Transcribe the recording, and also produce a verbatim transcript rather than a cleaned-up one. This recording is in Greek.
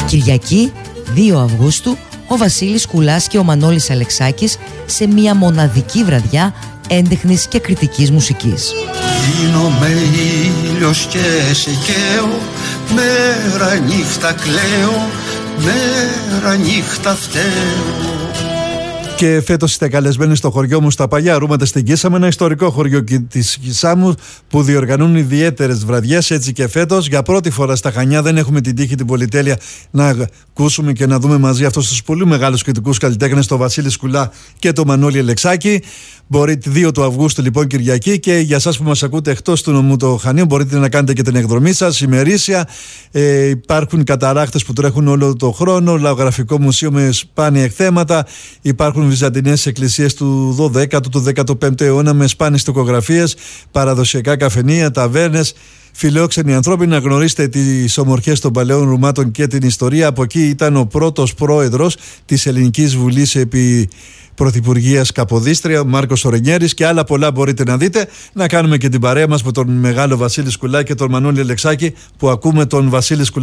Κυριακή δύο Αυγούστου, ο Βασίλης Κουλάς και ο Μανώλης Αλεξάκης σε μια μοναδική βραδιά έντεχνης και κριτικής μουσικής. Γίνομαι ήλιος και σε καίω, μέρα νύχτα κλαίω, μέρα νύχτα φταίω. Και φέτος είστε καλεσμένοι στο χωριό μου στα Παλιά Ρούματα στην Κίσαμο, ένα ιστορικό χωριό της Κισάμου που διοργανώνουν ιδιαίτερες βραδιές. Έτσι και φέτος, για πρώτη φορά στα Χανιά, δεν έχουμε την τύχη, την πολυτέλεια να ακούσουμε και να δούμε μαζί αυτούς τους πολύ μεγάλους κριτικούς καλλιτέχνες, τον Βασίλη Σκουλά και τον Μανώλη Αλεξάκη. Μπορείτε δύο του Αυγούστου, λοιπόν, Κυριακή, και για εσάς που μας ακούτε εκτός του νομού των Χανίων, μπορείτε να κάνετε και την εκδρομή σας ημερήσια. Ε, υπάρχουν καταράχτες που τρέχουν όλο το χρόνο, λαογραφικό μουσείο με σπάνια εκθέματα. Υπάρχουν βυζαντινές εκκλησίες του δωδέκατου, του δέκατου πέμπτου αιώνα με σπάνιες τοκογραφίες, παραδοσιακά καφενεία, ταβέρνες. Φιλόξενοι ανθρώποι, να γνωρίσετε τις ομορφιές των παλαιών Ρουμάτων και την ιστορία. Από εκεί ήταν ο πρώτος πρόεδρος της Ελληνικής Βουλής επί Πρωθυπουργίας Καποδίστρια, ο Μάρκος Ορενιέρης, και άλλα πολλά μπορείτε να δείτε. Να κάνουμε και την παρέα μας με τον μεγάλο Βασίλη Σκουλά και τον Μανώλη Αλεξάκη, που ακούμε τον Βασίλη Σκουλά.